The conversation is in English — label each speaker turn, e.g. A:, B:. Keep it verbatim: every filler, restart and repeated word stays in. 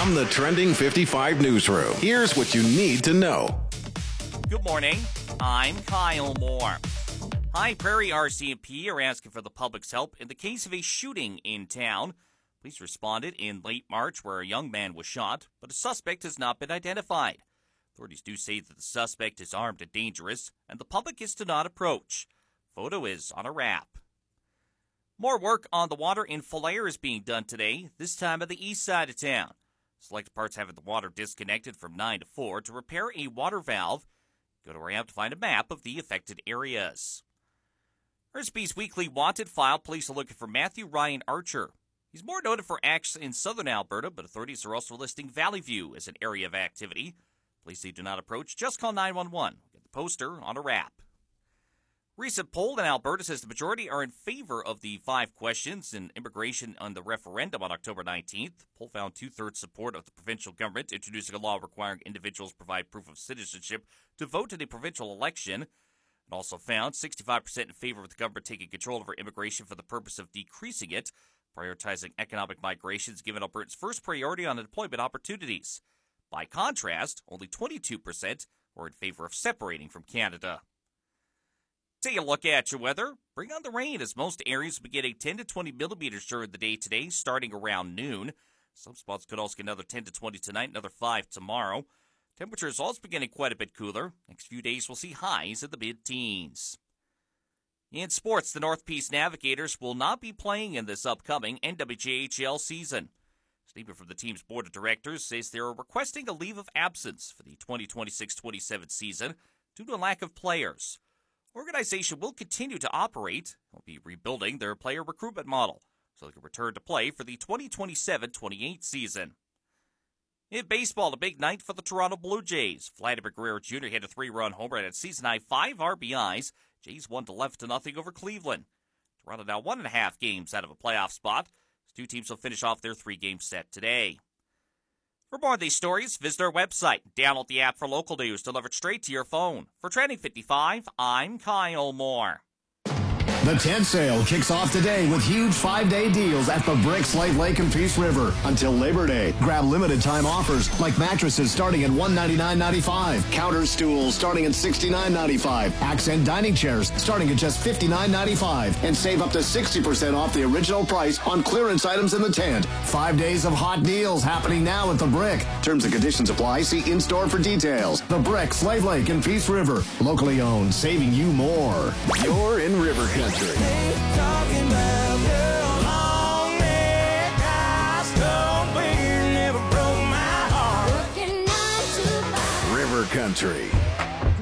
A: From the Trending fifty-five newsroom, here's what you need to know.
B: Good morning. I'm Kyle Moore. High Prairie R C M P are asking for the public's help in the case of a shooting in town. Police responded in late March where a young man was shot, but a suspect has not been identified. Authorities do say that the suspect is armed and dangerous, and the public is to not approach. Photo is on a wrap. More work on the water in Falliere is being done today, this time on the east side of town. Select parts having the water disconnected from nine to four to repair a water valve. Go to our app to find a map of the affected areas. R S B's weekly wanted file. Police are looking for Matthew Ryan Archer. He's more noted for acts in southern Alberta, but authorities are also listing Valley View as an area of activity. Police say do not approach, just call nine one one. Get the poster on a wrap. Recent poll in Alberta says the majority are in favor of the five questions in immigration on the referendum on October nineteenth. The poll found two-thirds support of the provincial government introducing a law requiring individuals provide proof of citizenship to vote in a provincial election. It also found sixty-five percent in favor of the government taking control over immigration for the purpose of decreasing it, prioritizing economic migration is given Alberta's first priority on employment opportunities. By contrast, only twenty-two percent were in favor of separating from Canada. Take a look at your weather. Bring on the rain as most areas will be getting ten to twenty millimeters during the day today, starting around noon. Some spots could also get another ten to twenty tonight, another five tomorrow. Temperatures also beginning quite a bit cooler. Next few days we'll see highs in the mid-teens. In sports, the North Peace Navigators will not be playing in this upcoming N W J H L season. A statement from the team's board of directors says they are requesting a leave of absence for the twenty twenty-six twenty-seven season due to a lack of players. Organization will continue to operate. They'll be rebuilding their player recruitment model so they can return to play for the twenty twenty-seven twenty-eight season. In baseball, a big night for the Toronto Blue Jays. Vladimir Guerrero Junior hit a three-run home run at season-high five R B Is. Jays won to left to nothing over Cleveland. Toronto now one and a half games out of a playoff spot. The two teams will finish off their three-game set today. For more of these stories, visit our website. Download the app for local news delivered straight to your phone. For Trending fifty-five, I'm Kyle Moore.
C: The tent sale kicks off today with huge five-day deals at the Brick, Slave Lake, and Peace River until Labor Day. Grab limited-time offers like mattresses starting at one hundred ninety-nine dollars and ninety-five cents, counter stools starting at sixty-nine dollars and ninety-five cents, accent dining chairs starting at just fifty-nine dollars and ninety-five cents, and save up to sixty percent off the original price on clearance items in the tent. Five days of hot deals happening now at the Brick. Terms and conditions apply. See in-store for details. The Brick, Slave Lake, and Peace River. Locally owned, saving you more.
A: You're in River Country.
D: Talking about your long neck, I stole beer, never broke my heart.
A: River Country.